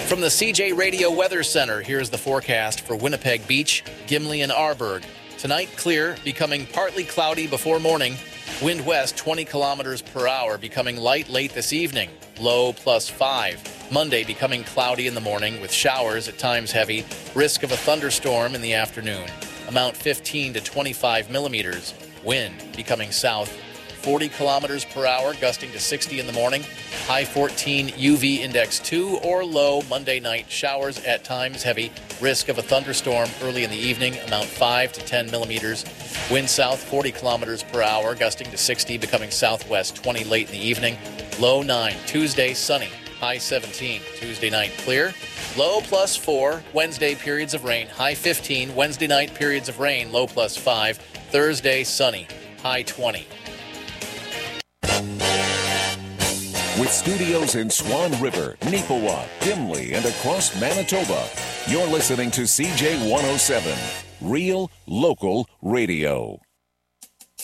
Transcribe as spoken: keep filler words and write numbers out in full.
From the C J Radio Weather Center, here's the forecast for Winnipeg Beach, Gimli, and Arborg. Tonight, clear, becoming partly cloudy before morning. Wind west twenty kilometers per hour, becoming light late this evening. Low plus five. Monday, becoming cloudy in the morning with showers, at times heavy. Risk of a thunderstorm in the afternoon. Amount fifteen to twenty-five millimeters. Wind becoming south forty kilometers per hour, gusting to sixty in the morning. High fourteen, U V index two or low. Monday night, showers at times heavy. Risk of a thunderstorm early in the evening. Amount five to ten millimeters. Wind south forty kilometers per hour, gusting to sixty, becoming southwest twenty late in the evening. Low nine. Tuesday, sunny. High seventeen. Tuesday night, clear. Low plus four. Wednesday, periods of rain. High fifteen. Wednesday night, periods of rain. Low plus five. Thursday, sunny. High twenty. With studios in Swan River, Neepawa, Gimli, and across Manitoba, you're listening to C J one oh seven, Real Local Radio.